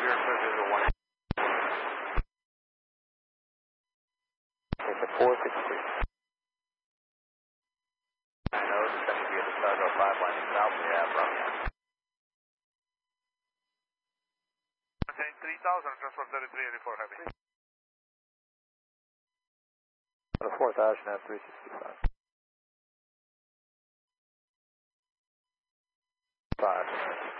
You're clear to the 1. It's a 462. I know, descending via the Chicago 5 landing south, we have Romeo. Maintain 3000, transport 3384 heavy. 4000 at 365. 5.